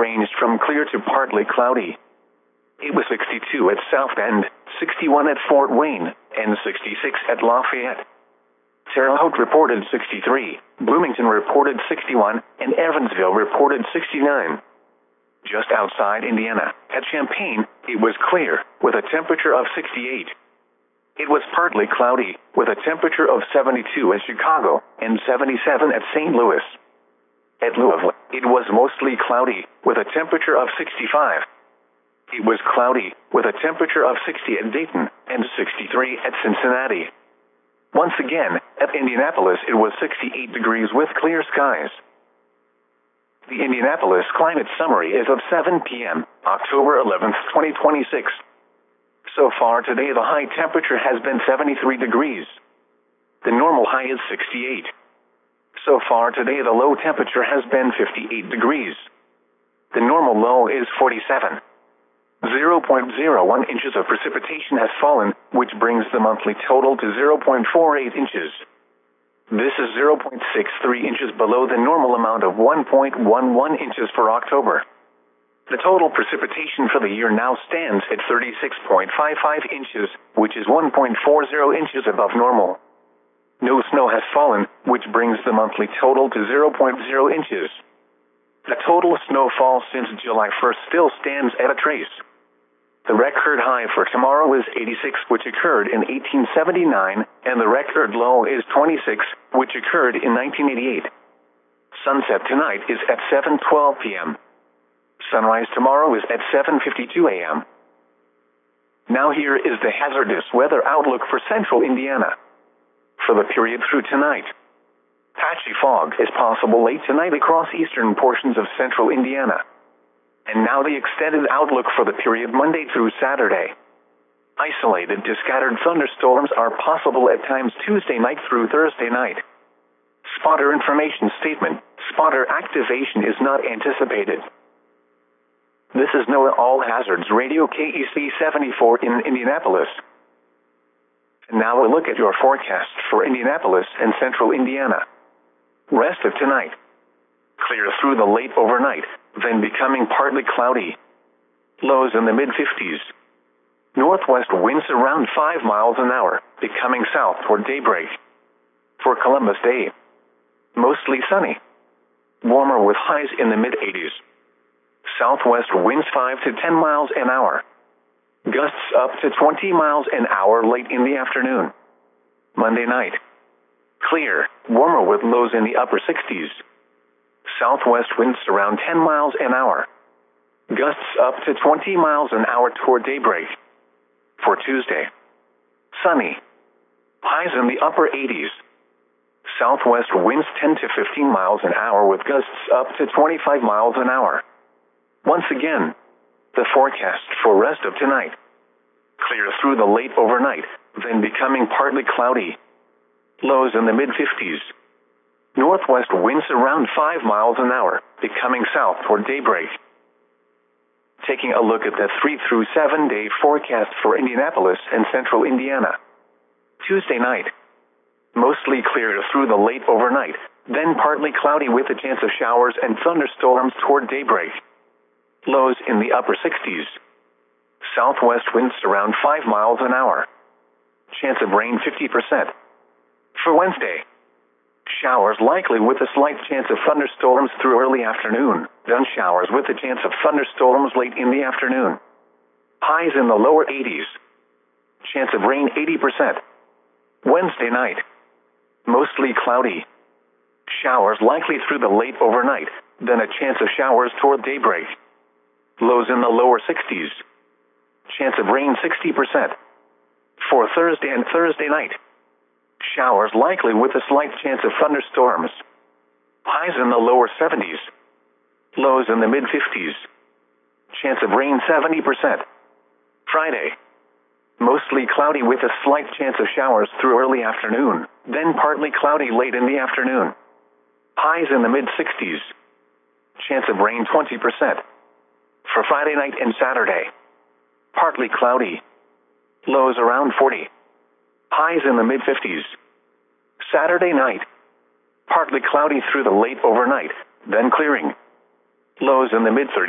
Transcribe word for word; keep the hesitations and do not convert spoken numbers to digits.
ranged from clear to partly cloudy. It was sixty-two at South Bend, sixty-one at Fort Wayne, and sixty-six at Lafayette. Terre Haute reported sixty-three, Bloomington reported sixty-one, and Evansville reported sixty-nine. Just outside Indiana, at Champaign, it was clear, with a temperature of sixty-eight. It was partly cloudy, with a temperature of seventy-two at Chicago, and seventy-seven at Saint Louis. At Louisville, it was mostly cloudy, with a temperature of sixty-five. It was cloudy, with a temperature of sixty at Dayton, and sixty-three at Cincinnati. Once again, at Indianapolis it was sixty-eight degrees with clear skies. The Indianapolis Climate Summary is of seven p m, October eleventh, twenty twenty-six. So far today the high temperature has been seventy-three degrees. The normal high is sixty-eight. So far today the low temperature has been fifty-eight degrees. The normal low is forty-seven. zero point zero one inches of precipitation has fallen, which brings the monthly total to zero point four eight inches. This is zero point six three inches below the normal amount of one point one one inches for October. The total precipitation for the year now stands at thirty-six point five five inches, which is one point four zero inches above normal. No snow has fallen, which brings the monthly total to zero point zero inches. The total snowfall since July first still stands at a trace. The record high for tomorrow is eighty-six, which occurred in eighteen seventy-nine, and the record low is twenty-six, which occurred in nineteen eighty-eight. Sunset tonight is at seven twelve p m Sunrise tomorrow is at seven fifty-two a m Now here is the hazardous weather outlook for central Indiana. For the period through tonight, patchy fog is possible late tonight across eastern portions of central Indiana. And now the extended outlook for the period Monday through Saturday. Isolated to scattered thunderstorms are possible at times Tuesday night through Thursday night. Spotter information statement: spotter activation is not anticipated. This is NOAA All Hazards Radio K E C seventy-four in Indianapolis. And now a look at your forecast for Indianapolis and central Indiana. Rest of tonight. Clear through the late overnight, then becoming partly cloudy. Lows in the mid fifties. Northwest winds around five miles an hour, becoming south toward daybreak. For Columbus Day, mostly sunny. Warmer with highs in the mid eighties. Southwest winds five to ten miles an hour. Gusts up to twenty miles an hour late in the afternoon. Monday night. Clear, warmer with lows in the upper sixties. Southwest winds around ten miles an hour. Gusts up to twenty miles an hour toward daybreak. For Tuesday, sunny. Highs in the upper eighties. Southwest winds ten to fifteen miles an hour with gusts up to twenty-five miles an hour. Once again, the forecast for rest of tonight. Clear through the late overnight, then becoming partly cloudy. Lows in the mid fifties. Northwest winds around five miles an hour, becoming south toward daybreak. Taking a look at the three through seven day forecast for Indianapolis and central Indiana. Tuesday night. Mostly clear through the late overnight, then partly cloudy with a chance of showers and thunderstorms toward daybreak. Lows in the upper sixties. Southwest winds around five miles an hour. Chance of rain fifty percent. For Wednesday, showers likely with a slight chance of thunderstorms through early afternoon, then showers with a chance of thunderstorms late in the afternoon. Highs in the lower eighties. Chance of rain eighty percent. Wednesday night, mostly cloudy. Showers likely through the late overnight, then a chance of showers toward daybreak. Lows in the lower sixties. Chance of rain sixty percent. For Thursday and Thursday night, showers likely with a slight chance of thunderstorms. Highs in the lower seventies. Lows in the mid fifties. Chance of rain seventy percent. Friday, mostly cloudy with a slight chance of showers through early afternoon, then partly cloudy late in the afternoon. Highs in the mid sixties. Chance of rain twenty percent. For Friday night and Saturday, partly cloudy. Lows around forty. Highs in the mid fifties. Saturday night, partly cloudy through the late overnight, then clearing. Lows in the mid thirties.